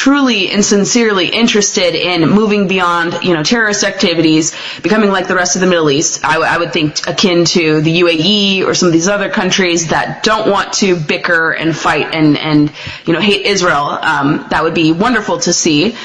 truly and sincerely interested in moving beyond, terrorist activities, becoming like the rest of the Middle East, I would think akin to the UAE or some of these other countries that don't want to bicker and fight and hate Israel. That would be wonderful to see.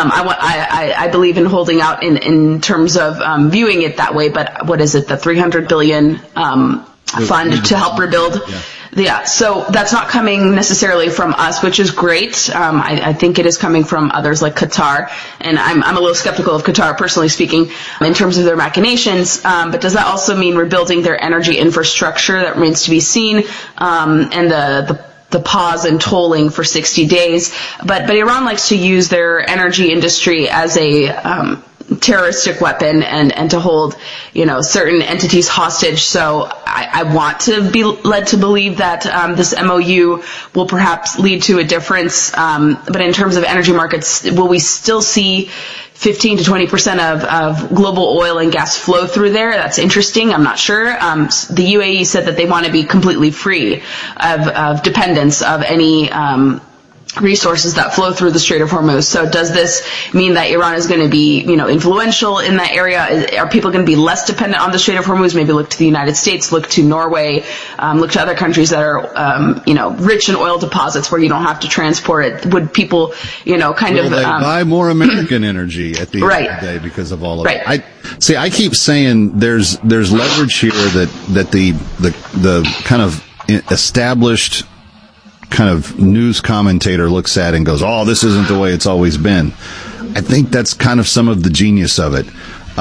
I believe in holding out in terms of viewing it that way. But what is it? The $300 billion fund to help rebuild. Yeah, so that's not coming necessarily from us, which is great. I think it is coming from others like Qatar, and I'm a little skeptical of Qatar, personally speaking, in terms of their machinations. But does that also mean rebuilding their energy infrastructure? That remains to be seen. And the pause and tolling for 60 days. But Iran likes to use their energy industry as a terroristic weapon and to hold, certain entities hostage. So I want to be led to believe that this MOU will perhaps lead to a difference. But in terms of energy markets, will we still see 15 to 20% of global oil and gas flow through there? That's interesting. I'm not sure. The UAE said that they want to be completely free of dependence of any resources that flow through the Strait of Hormuz. So does this mean that Iran is going to be, influential in that area? Are people going to be less dependent on the Strait of Hormuz? Maybe look to the United States, look to Norway, look to other countries that are, rich in oil deposits where you don't have to transport it. Would people, they buy more American energy at the end of the day because of all of it. I keep saying there's leverage here that the kind of established kind of news commentator looks at and goes, oh, this isn't the way it's always been. I think that's kind of some of the genius of it.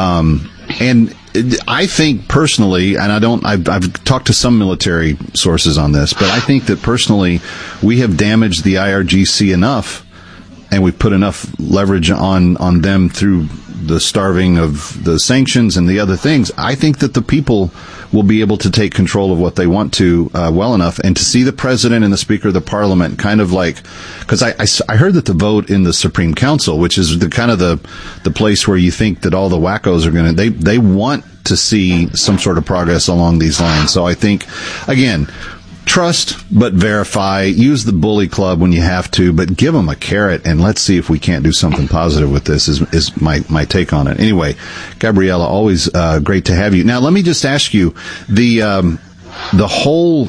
And I think personally, and I've talked to some military sources on this, but I think that personally we have damaged the IRGC enough and we've put enough leverage on them through the starving of the sanctions and the other things. I think that the people will be able to take control of what they want to well enough, and to see the president and the speaker of the parliament kind of like, because I heard that the vote in the Supreme Council, which is the kind of the place where you think that all the wackos are going to, they want to see some sort of progress along these lines. So I think, again, trust but verify. Use the bully club when you have to, but give them a carrot and let's see if we can't do something positive with this. Is my take on it. Anyway, Gabriela, always great to have you. Now, let me just ask you the whole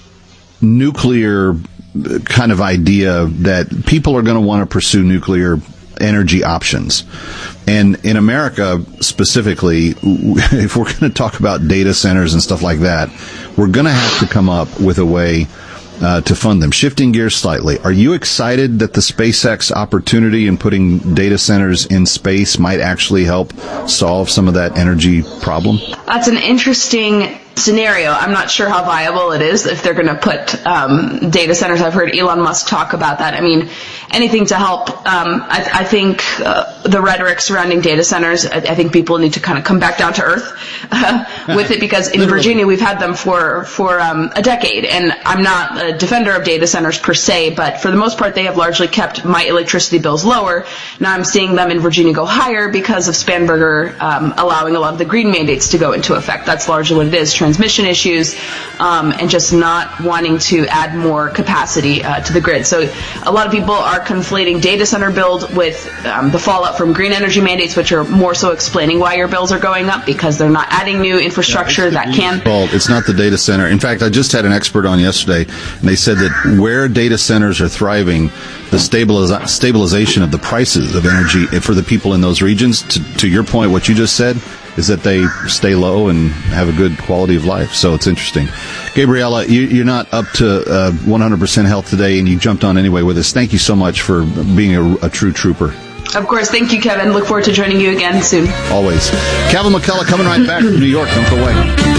nuclear kind of idea that people are going to want to pursue nuclear energy options. And in America specifically, if we're going to talk about data centers and stuff like that, we're going to have to come up with a way to fund them. Shifting gears slightly, are you excited that the SpaceX opportunity in putting data centers in space might actually help solve some of that energy problem? That's an interesting scenario. I'm not sure how viable it is if they're going to put data centers. I've heard Elon Musk talk about that. I mean, anything to help. I think the rhetoric surrounding data centers, I think people need to kind of come back down to earth with it, because in Virginia we've had them for a decade, and I'm not a defender of data centers per se, but for the most part they have largely kept my electricity bills lower. Now I'm seeing them in Virginia go higher because of Spanberger allowing a lot of the green mandates to go into effect. That's largely what it is. Transmission issues, and just not wanting to add more capacity to the grid. So a lot of people are conflating data center build with the fallout from green energy mandates, which are more so explaining why your bills are going up, because they're not adding new infrastructure that can. It's not the data center. In fact, I just had an expert on yesterday, and they said that where data centers are thriving, the stabilization of the prices of energy for the people in those regions, to your point, what you just said, is that they stay low and have a good quality of life. So it's interesting. Gabriela, you're not up to 100% health today, and you jumped on anyway with us. Thank you so much for being a true trooper. Of course. Thank you, Kevin. Look forward to joining you again soon. Always. Kevin McCullough coming right back from New York. Don't go away.